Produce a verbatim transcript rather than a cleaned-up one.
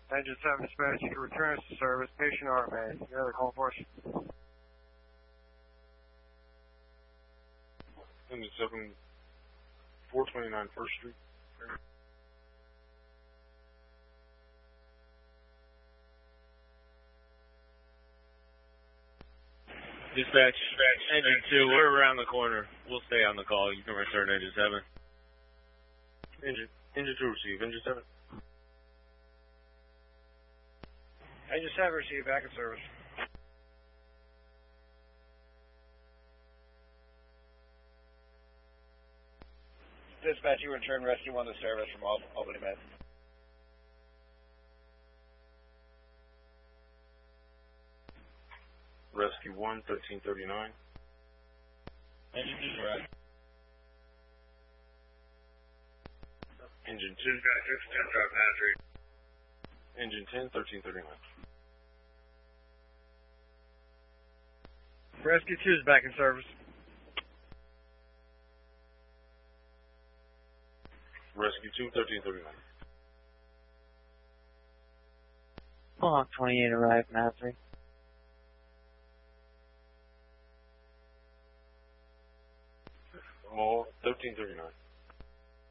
Engine seven dispatch, you can return us to service. Patient R M A. You have a call for us? Engine seven, four twenty-nine First Street. Dispatch, dispatch, engine two, we're around the corner. We'll stay on the call. You can return engine seven. Engine, engine two receive, engine seven. Engine seven receive, back in service. Dispatch, you return rescue one to service from Albany Med. Rescue one, thirteen thirty-nine. Engine two, correct. Engine two. Engine ten, thirteen thirty-nine. Rescue two is back in service. Rescue two, thirteen thirty-nine. Block twenty-eight arrived, Matthew. Mall, thirteen thirty-nine.